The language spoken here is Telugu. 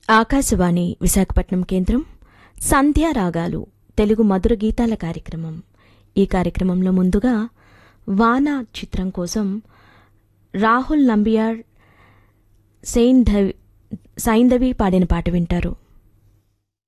ఆకాశవాణి విశాఖపట్నం కేంద్రం సంధ్యారాగాలు తెలుగు మధుర గీతాల కార్యక్రమం. ఈ కార్యక్రమంలో ముందుగా వానా చిత్రం కోసం రాహుల్ నంబియార్ సైంధవి పాడిన పాట వింటారు.